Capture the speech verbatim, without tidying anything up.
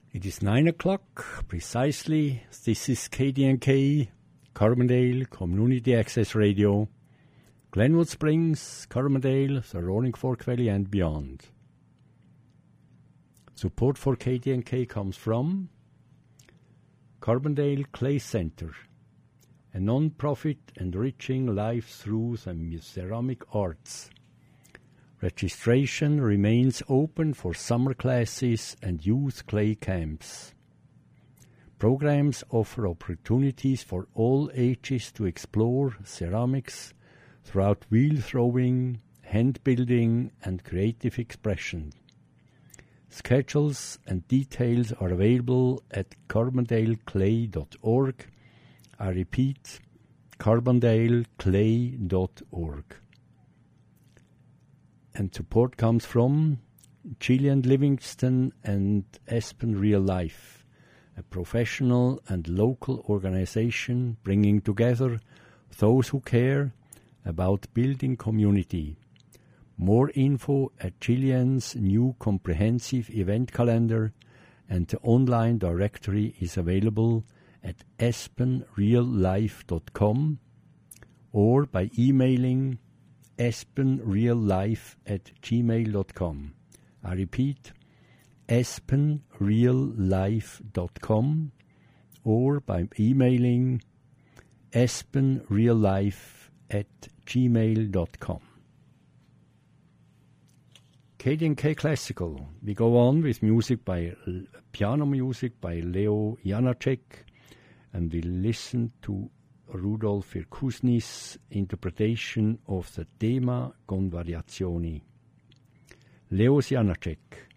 It is nine o'clock precisely. This is K D N K, Carbondale Community Access Radio, Glenwood Springs, Carbondale, the Roaring Fork Valley and beyond. Support for K D N K comes from Carbondale Clay Center, a non-profit enriching life through the ceramic arts. Registration remains open for summer classes and youth clay camps. Programs offer opportunities for all ages to explore ceramics throughout wheel throwing, hand building, and creative expression. Schedules and details are available at carbondale clay dot org. I repeat, carbondale clay dot org. And support comes from Gillian Livingston and Aspen Real Life, a professional and local organization bringing together those who care about building community. More info at Gillian's new comprehensive event calendar, and the online directory is available at aspen real life dot com or by emailing aspenreallife at gmail dot com. I repeat, aspenreallife dot com or by emailing aspenreallife at gmail dot com. K D N K Classical. We go on with music by piano music by Leo Janacek, and we listen to Rudolf Irkusny's interpretation of the Thema con Variazioni. Leo Janacek.